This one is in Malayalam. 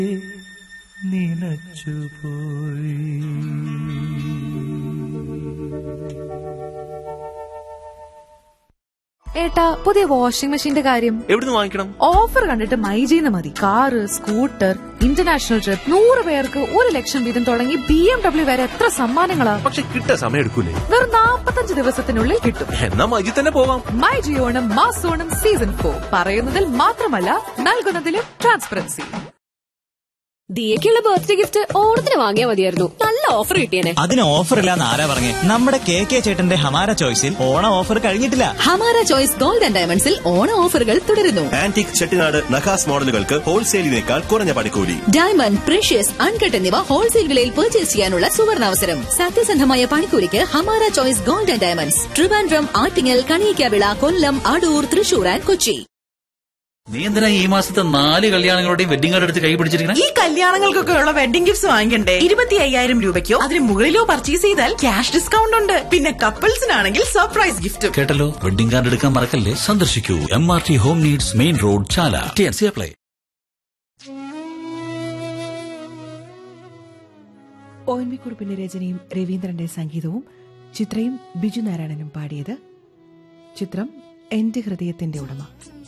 നിനച്ചുപോയി. ഏട്ടാ, പുതിയ വാഷിംഗ് മെഷീന്റെ കാര്യം എവിടുന്ന് വാങ്ങിക്കണം? ഓഫർ കണ്ടിട്ട് മൈജിന്ന് മതി. കാറ്, സ്കൂട്ടർ, ഇന്റർനാഷണൽ ട്രിപ്പ്, 100 പേർക്ക് 1,00,000 വീതം തുടങ്ങി BMW വരെ എത്ര സമ്മാനങ്ങളാ. പക്ഷെ കിട്ടാൻ സമയം എടുക്കൂലേ? വെറും 45 ദിവസത്തിനുള്ളിൽ കിട്ടും. എന്നാ മൈജി തന്നെ പോവാം. മൈജി ഓണം മാസോണം സീസൺ 4 പറയുന്നതിൽ മാത്രമല്ല നൽകുന്നതിലും ട്രാൻസ്പെറൻസി. ദിയക്കുള്ള ബർത്ത്ഡേ ഗിഫ്റ്റ് ഓണത്തിന് വാങ്ങിയാൽ മതിയായിരുന്നു. നല്ല ഓഫർ കിട്ടിയേനെ. അതിന് ഓഫർ ഇല്ലാന്ന് ആരാ പറഞ്ഞേ? നമ്മുടെ കെ ചേട്ടന്റെ ഹമാര ചോയ്സിൽ ഓണ ഓഫർ കഴിഞ്ഞിട്ടില്ല. ഹമാര ചോയ്സ് ഗോൾഡ് ആൻഡ് ഡയമണ്ട്സിൽ ഓണ ഓഫറുകൾ തുടരുന്നു. ആന്റിക് ചെട്ടിനാട് നഖാസ് മോഡലുകൾക്ക് ഹോൾസെയിലിനേക്കാൾ കുറഞ്ഞ പണിക്കൂലി. ഡയമണ്ട്, പ്രഷ്യസ്, അൺകട്ട് എന്നിവ ഹോൾസെയിൽ വിലയിൽ പർച്ചേസ് ചെയ്യാനുള്ള സുവർണാവസരം. സത്യസന്ധമായ പണിക്കൂലിക്ക് Hamara choice gold and diamonds, Trivandrum, Attingal, Kaliyakkavilai, Kollam, Adoor, Thrissur and Kochi. നീ എന്തിനാ ഈ മാസത്തെ 4 കല്യാണങ്ങളുടെയും വെഡിങ് കാർഡ് എടുത്ത് കൈ പിടിച്ചിരിക്കണം? ഈ കല്യാണങ്ങൾക്കൊക്കെ ഉള്ള വെഡിങ് ഗിഫ്റ്റ്സ് വാങ്ങിക്കണ്ടേ? 25,000 രൂപയ്ക്കോ അതിന് മുകളിലോ പർച്ചേസ് ചെയ്താൽ ക്യാഷ് ഡിസ്കൗണ്ട് ഉണ്ട്. പിന്നെ കപ്പിൾസിനാണെങ്കിൽ സർപ്രൈസ് ഗിഫ്റ്റും. കേട്ടല്ലോ, വെഡിങ് കാർഡ് എടുക്കാൻ മറക്കല്ലേ. സന്ദർശിക്കൂ MRT home needs, main road, ചാല. TNC apply. ONV കുറുപ്പിന്റെ രചനയും രവീന്ദ്രന്റെ സംഗീതവും ചിത്രയും ബിജു നാരായണനും പാടിയത്. ചിത്രം എന്റെ ഹൃദയത്തിന്റെ ഉടമ.